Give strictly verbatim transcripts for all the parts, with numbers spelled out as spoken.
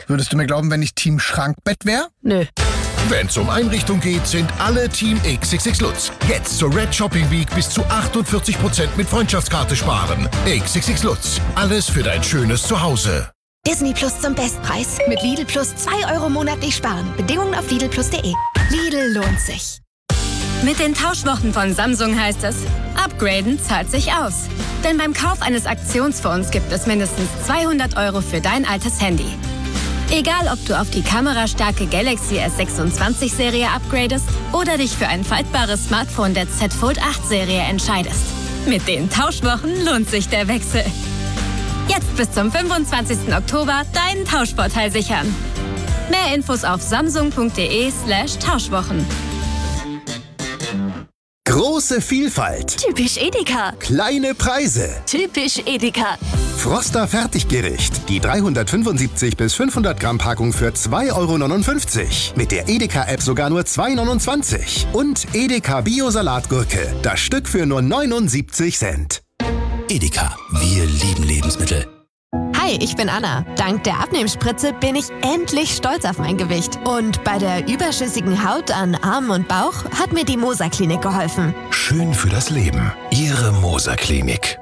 Würdest du mir glauben, wenn ich Team Schrankbett wäre? Nö. Wenn's um Einrichtung geht, sind alle Team X X X Lutz. Jetzt zur Red Shopping Week bis zu achtundvierzig Prozent mit Freundschaftskarte sparen. X X X Lutz. Alles für dein schönes Zuhause. Disney Plus zum Bestpreis. Mit Lidl Plus zwei Euro monatlich sparen. Bedingungen auf lidl plus punkt de. Lidl lohnt sich. Mit den Tauschwochen von Samsung heißt es, upgraden zahlt sich aus. Denn beim Kauf eines Aktionsphones gibt es mindestens zweihundert Euro für dein altes Handy. Egal, ob du auf die kamerastarke Galaxy S sechsundzwanzig Serie upgradest oder dich für ein faltbares Smartphone der Z Fold acht Serie entscheidest. Mit den Tauschwochen lohnt sich der Wechsel. Jetzt bis zum fünfundzwanzigsten Oktober deinen Tauschvorteil sichern. Mehr Infos auf samsung punkt de slash Tauschwochen. Große Vielfalt. Typisch Edeka. Kleine Preise. Typisch Edeka. Froster Fertiggericht. Die dreihundertfünfundsiebzig bis fünfhundert Gramm Packung für zwei Euro neunundfünfzig. Mit der Edeka-App sogar nur zwei Euro neunundzwanzig. Und Edeka Bio-Salatgurke. Das Stück für nur neunundsiebzig Cent. Edeka. Wir lieben Lebensmittel. Hi, ich bin Anna. Dank der Abnehmspritze bin ich endlich stolz auf mein Gewicht. Und bei der überschüssigen Haut an Armen und Bauch hat mir die Moser Klinik geholfen. Schön für das Leben. Ihre Moser Klinik.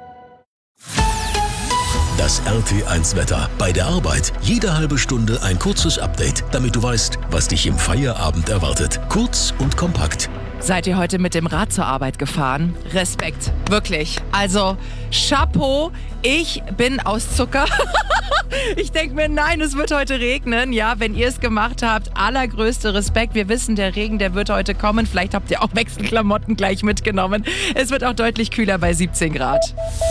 Das R T eins Wetter. Bei der Arbeit jede halbe Stunde ein kurzes Update, damit du weißt, was dich im Feierabend erwartet. Kurz und kompakt. Seid ihr heute mit dem Rad zur Arbeit gefahren? Respekt, wirklich. Also, Chapeau, ich bin aus Zucker. Ich denke mir, nein, es wird heute regnen. Ja, wenn ihr es gemacht habt, allergrößte Respekt. Wir wissen, der Regen, der wird heute kommen. Vielleicht habt ihr auch Wechselklamotten gleich mitgenommen. Es wird auch deutlich kühler bei siebzehn Grad.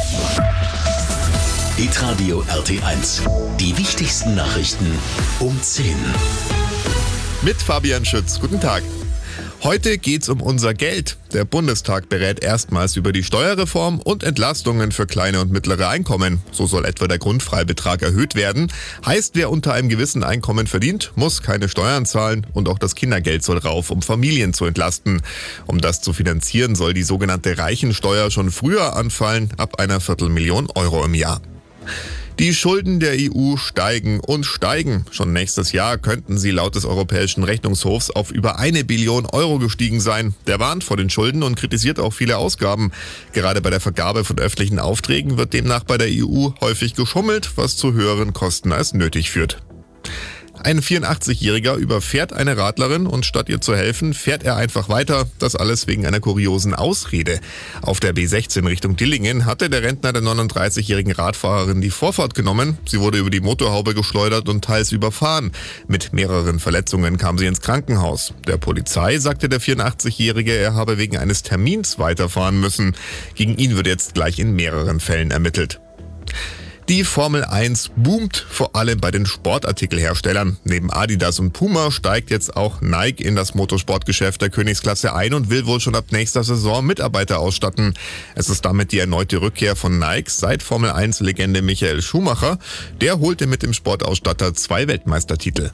Hitradio R T eins. Die wichtigsten Nachrichten um zehn. Mit Fabian Schütz. Guten Tag. Heute geht's um unser Geld. Der Bundestag berät erstmals über die Steuerreform und Entlastungen für kleine und mittlere Einkommen. So soll etwa der Grundfreibetrag erhöht werden. Heißt, wer unter einem gewissen Einkommen verdient, muss keine Steuern zahlen und auch das Kindergeld soll rauf, um Familien zu entlasten. Um das zu finanzieren, soll die sogenannte Reichensteuer schon früher anfallen, ab einer Viertelmillion Euro im Jahr. Die Schulden der E U steigen und steigen. Schon nächstes Jahr könnten sie laut des Europäischen Rechnungshofs auf über eine Billion Euro gestiegen sein. Der warnt vor den Schulden und kritisiert auch viele Ausgaben. Gerade bei der Vergabe von öffentlichen Aufträgen wird demnach bei der E U häufig geschummelt, was zu höheren Kosten als nötig führt. Ein vierundachtzigjähriger überfährt eine Radlerin und statt ihr zu helfen, fährt er einfach weiter. Das alles wegen einer kuriosen Ausrede. Auf der B sechzehn Richtung Dillingen hatte der Rentner der neununddreißigjährigen Radfahrerin die Vorfahrt genommen. Sie wurde über die Motorhaube geschleudert und teils überfahren. Mit mehreren Verletzungen kam sie ins Krankenhaus. Der Polizei sagte der vierundachtzigjährige, er habe wegen eines Termins weiterfahren müssen. Gegen ihn wird jetzt gleich in mehreren Fällen ermittelt. Die Formel eins boomt, vor allem bei den Sportartikelherstellern. Neben Adidas und Puma steigt jetzt auch Nike in das Motorsportgeschäft der Königsklasse ein und will wohl schon ab nächster Saison Mitarbeiter ausstatten. Es ist damit die erneute Rückkehr von Nike seit Formel eins Legende Michael Schumacher. Der holte mit dem Sportausstatter zwei Weltmeistertitel.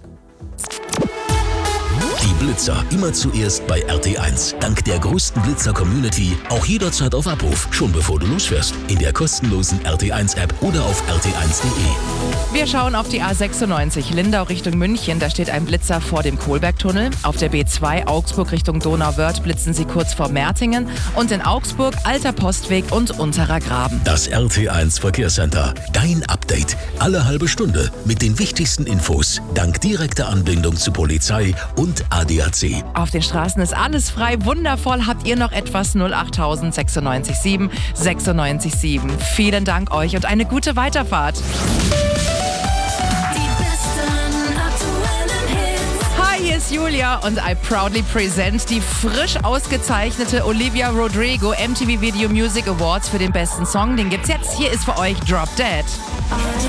Die Blitzer immer zuerst bei R T eins. Dank der größten Blitzer-Community auch jederzeit auf Abruf, schon bevor du losfährst. In der kostenlosen R T eins App oder auf r t eins punkt de. Wir schauen auf die A sechsundneunzig Lindau Richtung München. Da steht ein Blitzer vor dem Kohlbergtunnel. Auf der B zwei Augsburg Richtung Donauwörth blitzen sie kurz vor Mertingen. Und in Augsburg Alter Postweg und Unterer Graben. Das R T eins Verkehrscenter. Dein Update. Alle halbe Stunde mit den wichtigsten Infos. Dank direkter Anbindung zu Polizei und A D A C. Auf den Straßen ist alles frei. Wundervoll. Habt ihr noch etwas? null acht null sechs sieben sechs sechs sieben. Vielen Dank euch und eine gute Weiterfahrt. Hi, hier ist Julia und I proudly present die frisch ausgezeichnete Olivia Rodrigo M T V Video Music Awards für den besten Song. Den gibt's jetzt. Hier ist für euch Drop Dead.